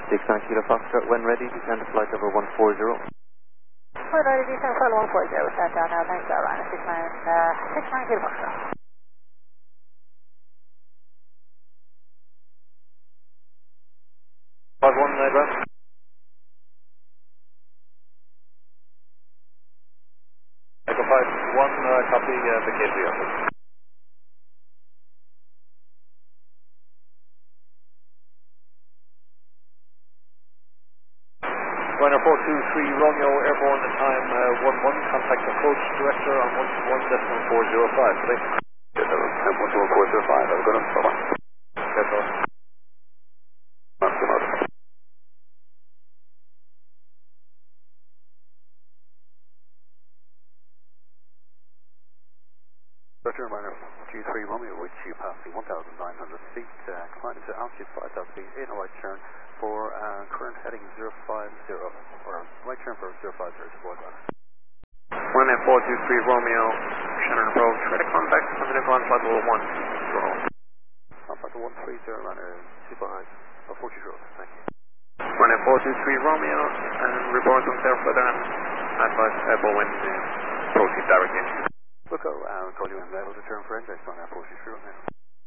69 Kilo Foxtrot, when ready, descend to flight level 140. When ready, descend to flight 140, set down now, thanks, Ryanair 69 Kilo Foxtrot. Flight 1, ground. Echo 5-1, copy, the KV office. Ryanair 423 Romeo, airborne at time 11, contact approach director on 121.405, please. Yes, 121.405, have a good one, bye-bye. Yes, sir. Roger, Ryanair 23 Romeo, which you pass the 1,900 feet, climb into altitude 5,000 feet, in a right turn for current heading 050, or right turn for 050 to board Ryanair. Ryanair 423 Romeo, Shannon approach, ready contact, coming in on flight level 1. On flight level 130, Ryanair 25, 40, thank you. Ryanair 423 Romeo, and report on fair weather and advise airborne wind proceed directly. Look, I'll call you when I'm able to turn for index on Ryanair 423 Romeo.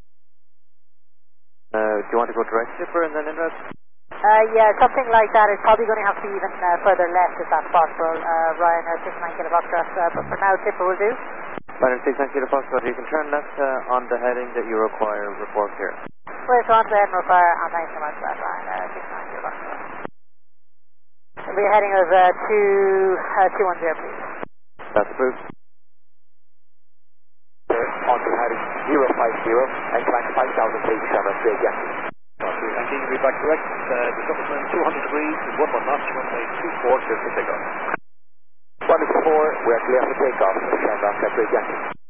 Do you want to go direct shipper and then inlet? Yeah, something like that. It's probably going to have to be even further left if that's possible. Ryanair 69 Kilo Foxtrot, but for now, Tipper will do. Ryanair 69 Kilo Foxtrot, you can turn left on the heading that you require, report here. Wait, so on to the head and require, and thanks so much for that, Ryanair 69 Kilo Foxtrot. It'll be a heading of 210, please. That's approved. On to heading 050, and climb 5,000 feet, 7 straight Yankee. Okay, thank you. Be back direct. The submarine 200 degrees, is 11 knots, runway 24, clear for takeoff. 1 is 4, we're clear for takeoff, stand off, straight Yankee.